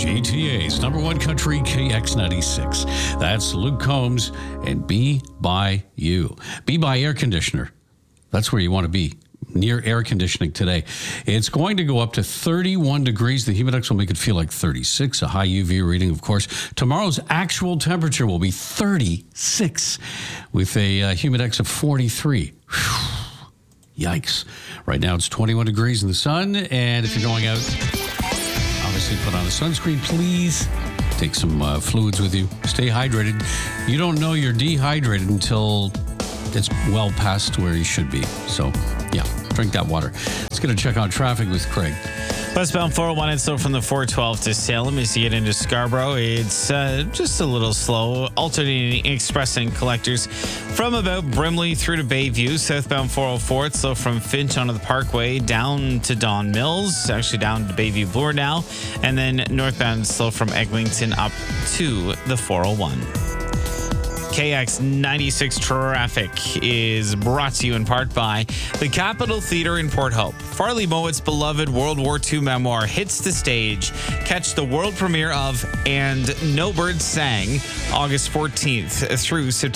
GTA's number one country, KX96. That's Luke Combs and Be By You. Be By Air Conditioner. That's where you want to be, near air conditioning today. It's going to go up to 31 degrees. The Humidex will make it feel like 36, a high UV reading, of course. Tomorrow's actual temperature will be 36 with a Humidex of 43. Yikes. Right now it's 21 degrees in the sun, and if you're going out, obviously put on a sunscreen, please. Take some fluids with you. Stay hydrated. You don't know you're dehydrated until it's well past where you should be. So, yeah, drink that water. Let's get a check on traffic with Craig. Westbound 401, it's still from the 412 to Salem. As you get into Scarborough, it's just a little slow. Alternating express and collectors from about Brimley through to Bayview. Southbound 404, it's slow from Finch onto the Parkway down to Don Mills, actually down to Bayview Bloor now. And then northbound slow from Eglinton up to the 401. KX96 traffic is brought to you in part by the Capitol Theatre in Port Hope. Farley Mowatt's beloved World War II memoir hits the stage. Catch the world premiere of And No Birds Sang August 14th through September